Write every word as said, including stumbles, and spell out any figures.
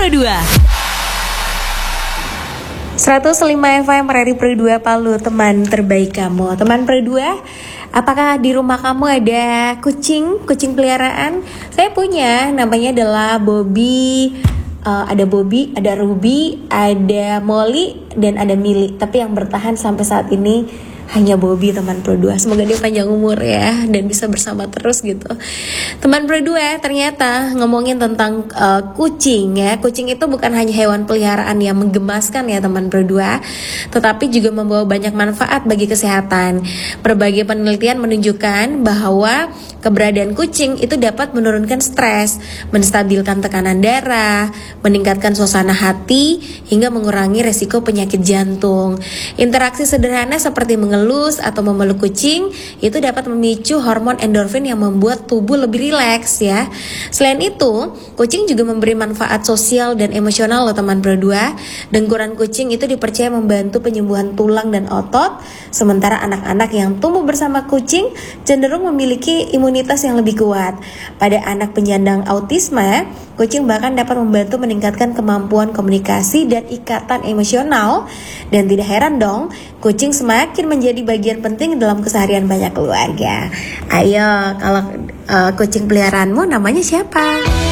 Pro dua. seratus lima F M Radio Pro dua Palu, teman terbaik kamu. Teman Pro dua, apakah di rumah kamu ada kucing, kucing peliharaan? Saya punya, namanya adalah Bobby. Uh, ada Bobby, ada Ruby, ada Molly, dan ada Millie. Tapi yang bertahan sampai saat ini hanya Bobby, teman Pro dua. Semoga dia panjang umur ya dan bisa bersama terus gitu. Teman Pro dua, ternyata ngomongin tentang uh, kucing ya. Kucing itu bukan hanya hewan peliharaan yang menggemaskan ya teman Pro dua, tetapi juga membawa banyak manfaat bagi kesehatan. Berbagai penelitian menunjukkan bahwa keberadaan kucing itu dapat menurunkan stres, menstabilkan tekanan darah, meningkatkan suasana hati, hingga mengurangi resiko penyakit jantung. Interaksi sederhana seperti mengelus atau memeluk kucing itu dapat memicu hormon endorfin yang membuat tubuh lebih rileks ya. Selain itu, kucing juga memberi manfaat sosial dan emosional loh teman Pro dua. Dengkuran kucing itu dipercaya membantu penyembuhan tulang dan otot, sementara anak-anak yang tumbuh bersama kucing cenderung memiliki imunitas yang lebih kuat. Pada anak penyandang autisme, kucing bahkan dapat membantu meningkatkan kemampuan komunikasi dan ikatan emosional. Dan tidak heran dong, kucing semakin menjadi bagian penting dalam keseharian banyak keluarga. Ayo, kalau uh, kucing peliharaanmu namanya siapa?